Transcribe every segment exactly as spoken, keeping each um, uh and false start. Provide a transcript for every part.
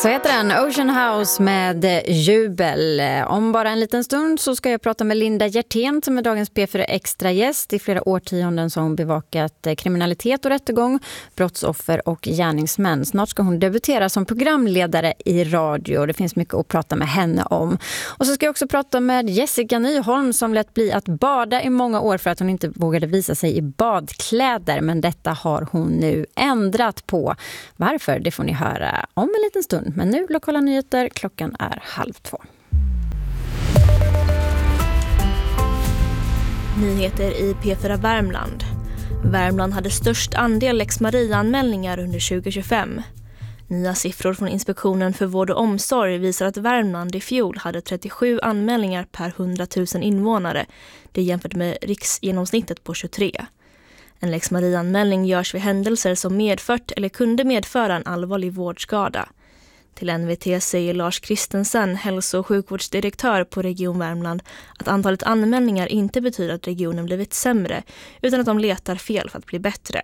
Så heter den Ocean House med Jubel. Om bara en liten stund så ska jag prata med Linda Hjertén som är dagens P fyra Extra gäst. I flera årtionden så har hon bevakat kriminalitet och rättegång, brottsoffer och gärningsmän. Snart ska hon debutera som programledare i radio. Det finns mycket att prata med henne om. Och så ska jag också prata med Jessica Nyholm som lät bli att bada i många år för att hon inte vågade visa sig i badkläder. Men detta har hon nu ändrat på. Varför? Det får ni höra om en liten stund. Men nu lokala nyheter, klockan är halv två. Nyheter i P fyra Värmland. Värmland hade störst andel Lex Maria-anmälningar under tjugo tjugofem. Nya siffror från Inspektionen för vård och omsorg visar att Värmland i fjol hade trettiosju anmälningar per hundratusen invånare. Det är jämfört med riksgenomsnittet på tjugotre. En Lex Maria-anmälning görs vid händelser som medfört eller kunde medföra en allvarlig vårdskada. Till N V T säger Lars Kristensen, hälso- och sjukvårdsdirektör på Region Värmland, att antalet anmälningar inte betyder att regionen blivit sämre, utan att de letar fel för att bli bättre.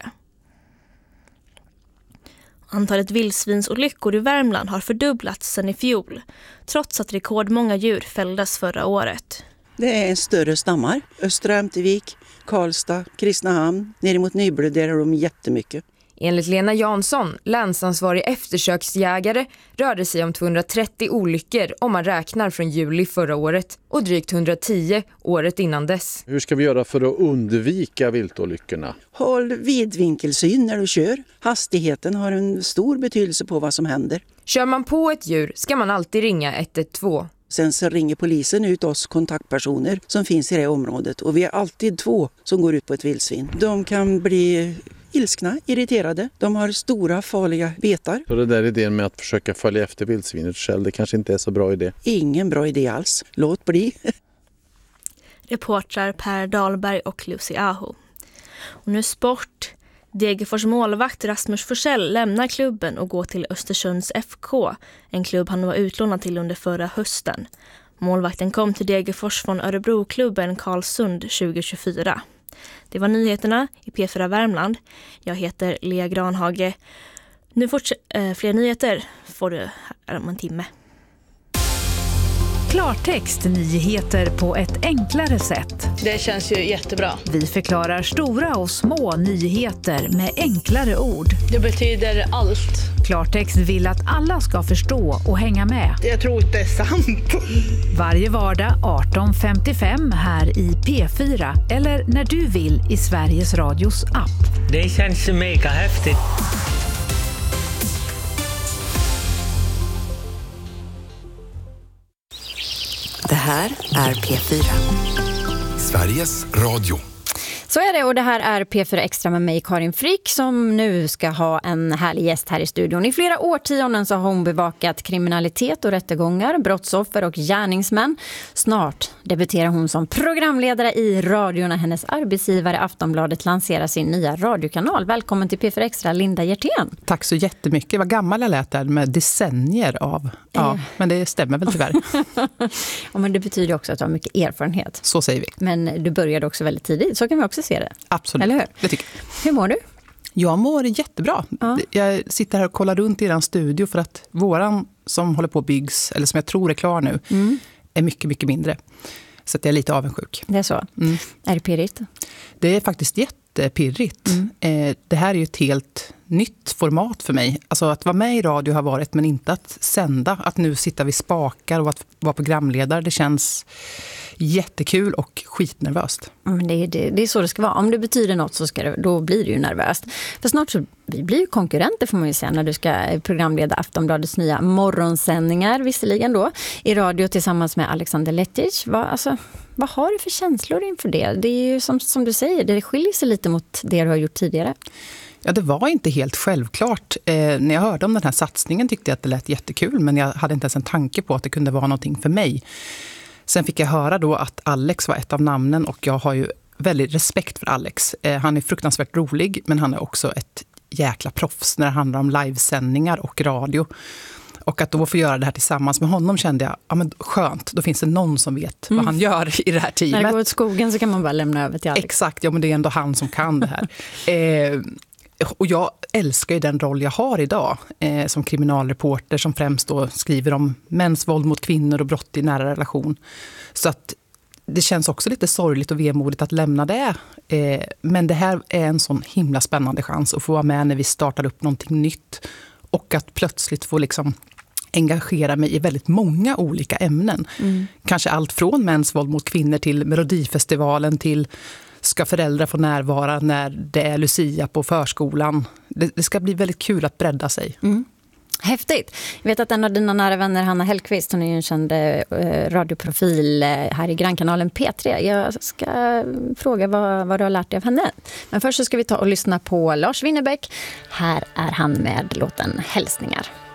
Antalet vildsvinsolyckor i Värmland har fördubblats sedan i fjol, trots att rekordmånga djur fälldes förra året. Det är en större stammar. Östra Ämtervik, Karlstad, Kristinehamn, ner mot Nyblö, där är de jättemycket. Enligt Lena Jansson, länsansvarig eftersöksjägare, rörde sig om tvåhundratrettio olyckor om man räknar från juli förra året och drygt hundratio året innan dess. Hur ska vi göra för att undvika viltolyckorna? Håll vidvinkelsyn när du kör. Hastigheten har en stor betydelse på vad som händer. Kör man på ett djur ska man alltid ringa ett ett två. Sen så ringer polisen ut oss kontaktpersoner som finns i det området. Och vi är alltid två som går ut på ett vildsvin. De kan bli ilskna, irriterade. De har stora farliga betar. Så det där idén med att försöka följa efter vildsvinet själv, det kanske inte är så bra idé. Ingen bra idé alls. Låt bli. Reportrar Per Dahlberg och Lucy Aho. Och nu sport. Degerfors målvakt Rasmus Forsell lämnar klubben och går till Östersunds F K, en klubb han var utlånad till under förra hösten. Målvakten kom till Degerfors från Örebroklubben Karlsund tjugo tjugofyra. Det var nyheterna i P fyra Värmland. Jag heter Lea Granhage. Nu fortsätter äh, fler nyheter får du här om en timme. Klartext, nyheter på ett enklare sätt. Det känns ju jättebra. Vi förklarar stora och små nyheter med enklare ord. Det betyder allt. Klartext vill att alla ska förstå och hänga med. Jag tror inte det är sant. Varje vardag arton femtiofem här i P fyra eller när du vill i Sveriges Radios app. Det känns mega häftigt. Det här är P fyra. Sveriges Radio. Så är det, och det här är P fyra Extra med mig, Karin Frick, som nu ska ha en härlig gäst här i studion. I flera årtionden så har hon bevakat kriminalitet och rättegångar, brottsoffer och gärningsmän. Snart debuterar hon som programledare i radio när hennes arbetsgivare Aftonbladet lanserar sin nya radiokanal. Välkommen till P fyra Extra, Linda Hjertén. Tack så jättemycket. Vad gammal jag lät där med decennier av. Ja, eh. men det stämmer väl tyvärr. Ja, men det betyder också att du har mycket erfarenhet. Så säger vi. Men du började också väldigt tidigt, så kan vi också se det. Absolut, eller hur? Det tycker jag. Hur mår du? Jag mår jättebra. Ja. Jag sitter här och kollar runt i den studio för att våran som håller på att byggs, eller som jag tror är klar nu, mm. är mycket, mycket mindre. Så att jag är lite avundsjuk. Det är så? Mm. Är det pirrigt? Det är faktiskt jättepirrigt. Mm. Det här är ju ett helt nytt format för mig. Alltså att vara med i radio har varit, men inte att sända. Att nu sitta vid spakar och att vara programledare, det känns jättekul och skitnervöst. Mm, det, är, det, det är så det ska vara. Om det betyder något så ska det, då blir det ju nervöst. För snart så vi blir ju konkurrenter, får man ju säga, när du ska programleda Aftonbladets nya morgonsändningar, visserligen då, i radio tillsammans med Alexander Lettich. Vad, alltså, vad har du för känslor inför det? Det är ju som, som du säger, det skiljer sig lite mot det du har gjort tidigare. Ja, det var inte helt självklart. Eh, när jag hörde om den här satsningen tyckte jag att det lät jättekul, men jag hade inte ens en tanke på att det kunde vara någonting för mig. Sen fick jag höra då att Alex var ett av namnen, och jag har ju väldigt respekt för Alex. Eh, han är fruktansvärt rolig, men han är också ett jäkla proffs när det handlar om livesändningar och radio. Och att då få göra det här tillsammans med honom kände jag, ja men skönt, då finns det någon som vet mm. vad han gör i det här teamet. När det går åt skogen så kan man bara lämna över till Alex. Exakt, ja men det är ändå han som kan det här. eh, Och jag älskar ju den roll jag har idag eh, som kriminalreporter som främst då skriver om mäns våld mot kvinnor och brott i nära relation. Så att det känns också lite sorgligt och vemodigt att lämna det. Eh, men det här är en sån himla spännande chans att få vara med när vi startar upp någonting nytt. Och att plötsligt få liksom engagera mig i väldigt många olika ämnen. Mm. Kanske allt från mäns våld mot kvinnor till Melodifestivalen till ska föräldrar få närvara när det är Lucia på förskolan. Det, det ska bli väldigt kul att bredda sig. Mm. Häftigt. Jag vet att en av dina nära vänner, Hanna Hellqvist, hon är ju en känd eh, radioprofil eh, här i grannkanalen P tre. Jag ska fråga vad, vad du har lärt dig av henne. Men först så ska vi ta och lyssna på Lars Winnerbäck. Här är han med låten Hälsningar.